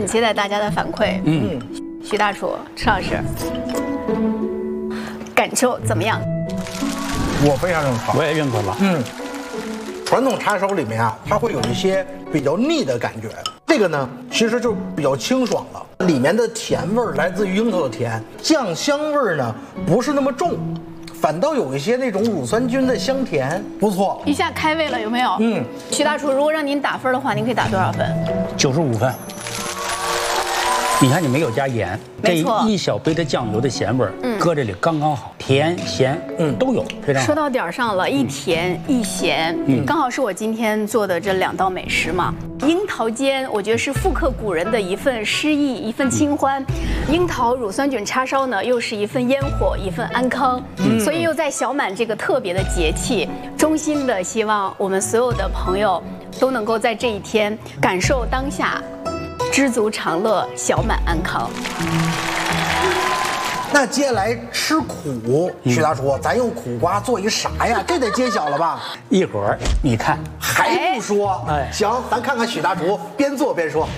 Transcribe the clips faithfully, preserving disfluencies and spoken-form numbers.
很期待大家的反馈。嗯，徐大厨、池老师，感受怎么样？ 我非常认可， 我也认可吧。 嗯，传统叉烧里面啊，它会有一些比较腻的感觉，这个呢，其实就比较清爽了。里面的甜味儿来自于樱桃的甜，酱香味儿呢不是那么重，反倒有一些那种乳酸菌的香甜，不错。 一下开胃了，有没有？ 嗯， 徐大厨，如果让您打分的话，您可以打多少分？ 九十五分。你看，你没有加盐，这没错一小杯的酱油的咸味儿，嗯，搁这里刚刚好，甜咸，嗯，都有，非常好。 说到点儿上了，一甜一咸，嗯，刚好是我今天做的这两道美食嘛。樱桃煎，我觉得是复刻古人的一份诗意，一份清欢；樱桃乳酸菌叉烧呢，又是一份烟火，一份安康。嗯，所以又在小满这个特别的节气，衷心的希望我们所有的朋友都能够在这一天感受当下。知足常乐，小满安康。 那接下来吃苦，徐大厨，咱用苦瓜做一啥呀？这得揭晓了吧？ 一会儿你看， 还不说？ 哎， 行，咱看看许大厨边做边说。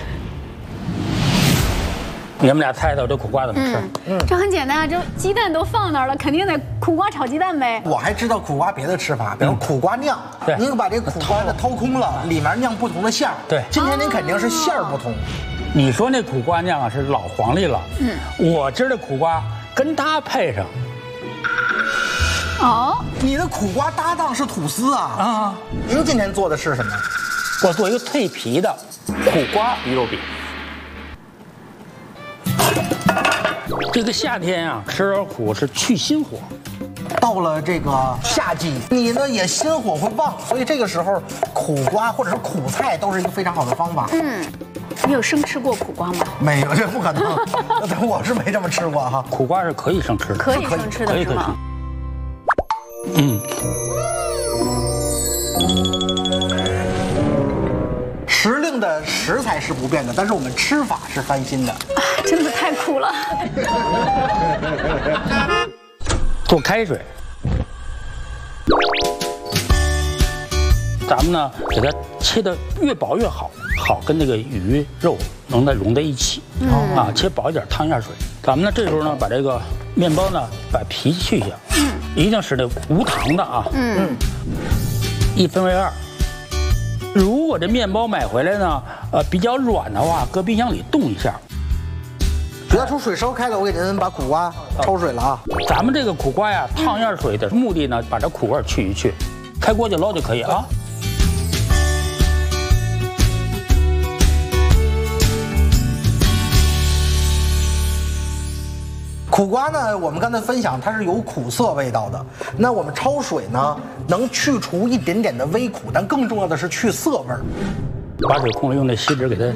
你们俩猜猜我这苦瓜怎么吃？ 嗯，这很简单啊，这鸡蛋都放那儿了，肯定得苦瓜炒鸡蛋呗。 我还知道苦瓜别的吃法，比如苦瓜酿。 对， 您把这苦瓜呢掏空了，里面酿不同的馅儿。 对， 今天您肯定是馅儿不同。 你说那苦瓜酿啊是老黄历了，嗯，我今儿的苦瓜跟它配上。 哦， 你的苦瓜搭档是吐司啊？啊，您今天做的是什么？ 我做一个脆皮的苦瓜鱼肉饼。这个夏天啊，吃点苦是去心火。 到了这个夏季，你呢也心火会旺，所以这个时候苦瓜或者是苦菜都是一个非常好的方法。 嗯，你有生吃过苦瓜吗？ 没有，这不可能。我是没这么吃过哈。 苦瓜是可以生吃的， 可以生吃的是吗？ 嗯。 时令的食材是不变的，但是我们吃法是翻新的。 啊，真的太苦了。 做开水，咱们呢给它切得越薄越好，好跟那个鱼肉能再融在一起。嗯、啊，切薄一点，烫一下水。咱们呢这时候呢把这个面包呢把皮去一下，嗯，一定是那无糖的啊。嗯，一分为二。如果这面包买回来呢，呃比较软的话，搁冰箱里冻一下。 徐大厨，水烧开了，我给您把苦瓜焯水了啊。 咱们这个苦瓜呀，烫一下水的目的呢，把这苦味去一去，开锅就捞就可以啊。 苦瓜呢，我们刚才分享它是有苦涩味道的。那我们焯水呢，能去除一点点的微苦，但更重要的是去涩味儿。 把水控了，用那锡纸给它